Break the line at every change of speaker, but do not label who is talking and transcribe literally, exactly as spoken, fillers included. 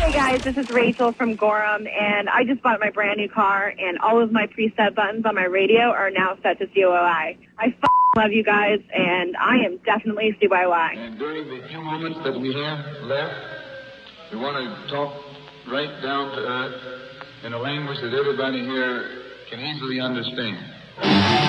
Hey guys, this is Rachel from Gorham, and I just bought my brand new car, and all of my preset buttons on my radio are now set to C O O I. I f- love you guys, and I am definitely C Y Y.
And during the few moments that we have left, we want to talk right down to earth in a language that everybody here can easily understand.